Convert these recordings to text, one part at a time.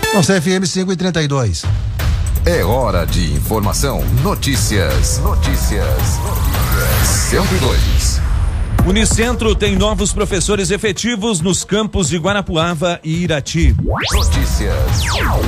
No CFM 5:32. É hora de informação. Notícias. 102. Unicentro tem novos professores efetivos nos campos de Guarapuava e Irati. Notícias.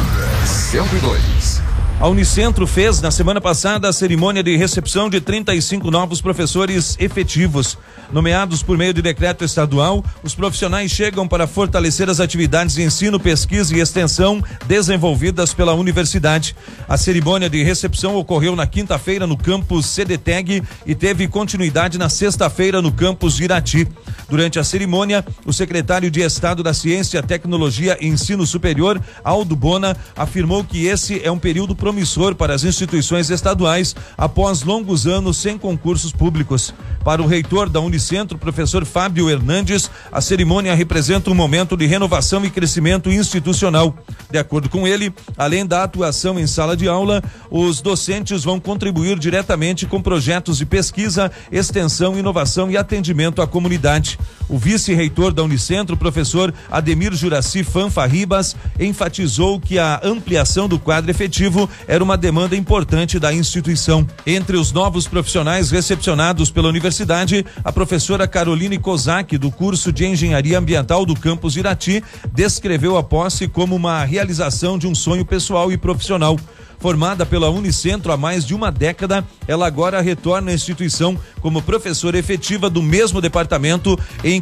102. A Unicentro fez, na semana passada, a cerimônia de recepção de 35 novos professores efetivos. Nomeados por meio de decreto estadual, os profissionais chegam para fortalecer as atividades de ensino, pesquisa e extensão desenvolvidas pela universidade. A cerimônia de recepção ocorreu na quinta-feira no campus CDTEG e teve continuidade na sexta-feira no campus Irati. Durante a cerimônia, o secretário de Estado da Ciência, Tecnologia e Ensino Superior, Aldo Bona, afirmou que esse é um período promissor para as instituições estaduais após longos anos sem concursos públicos. Para o reitor da Unicentro, professor Fábio Hernandes, a cerimônia representa um momento de renovação e crescimento institucional. De acordo com ele, além da atuação em sala de aula, os docentes vão contribuir diretamente com projetos de pesquisa, extensão, inovação e atendimento à comunidade. O vice-reitor da Unicentro, professor Ademir Juraci Fanfa Ribas, enfatizou que a ampliação do quadro efetivo era uma demanda importante da instituição. Entre os novos profissionais recepcionados pela universidade, a professora Caroline Kozak, do curso de Engenharia Ambiental do campus Irati, descreveu a posse como uma realização de um sonho pessoal e profissional. Formada pela Unicentro há mais de uma década, ela agora retorna à instituição como professora efetiva do mesmo departamento em